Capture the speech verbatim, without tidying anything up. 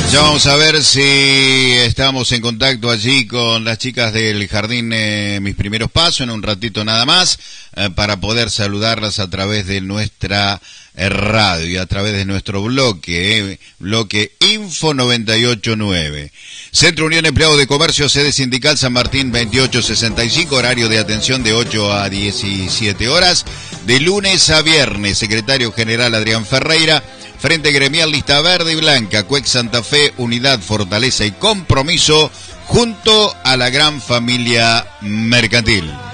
Ya vamos a ver si estamos en contacto allí con las chicas del Jardín eh, Mis Primeros Pasos en un ratito nada más, eh, para poder saludarlas a través de nuestra eh, radio y a través de nuestro bloque, eh, bloque Info noventa y ocho nueve. Centro Unión Empleado de Comercio, sede sindical San Martín veintiocho sesenta y cinco, horario de atención de ocho a diecisiete horas, de lunes a viernes. Secretario General Adrián Ferreira. Frente Gremial Lista Verde y Blanca, C U E C Santa Fe, Unidad, Fortaleza y Compromiso, junto a la gran familia mercantil.